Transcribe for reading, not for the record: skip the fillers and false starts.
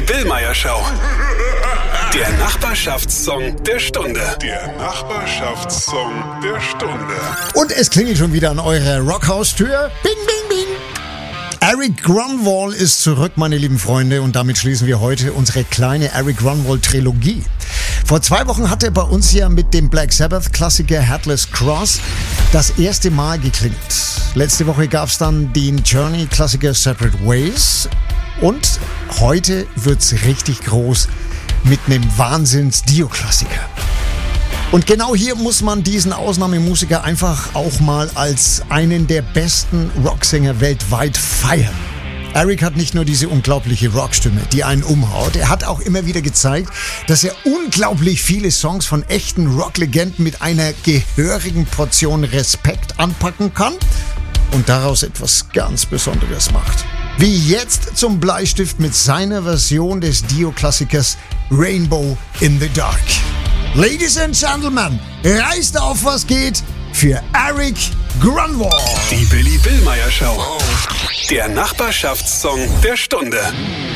Billmeyer Show. Der Nachbarschaftssong der Stunde. Der Nachbarschaftssong der Stunde. Und es klingelt schon wieder an eurer Rockhaustür. Bing, bing, bing. Eric Grunwald ist zurück, meine lieben Freunde. Und damit schließen wir heute unsere kleine Eric Grunwald-Trilogie. Vor 2 Wochen hat er bei uns ja mit dem Black Sabbath-Klassiker Headless Cross das erste Mal geklingelt. Letzte Woche gab es dann den Journey-Klassiker Separate Ways. Und heute wird's richtig groß mit einem Wahnsinns-Dio-Klassiker. Und genau hier muss man diesen Ausnahmemusiker einfach auch mal als einen der besten Rocksänger weltweit feiern. Eric hat nicht nur diese unglaubliche Rockstimme, die einen umhaut. Er hat auch immer wieder gezeigt, dass er unglaublich viele Songs von echten Rocklegenden mit einer gehörigen Portion Respekt anpacken kann und daraus etwas ganz Besonderes macht. Wie jetzt zum Bleistift mit seiner Version des Dio-Klassikers Rainbow in the Dark. Ladies and Gentlemen, reißt auf, was geht für Eric Grunwald. Die Billy Billmeyer Show. Der Nachbarschaftssong der Stunde.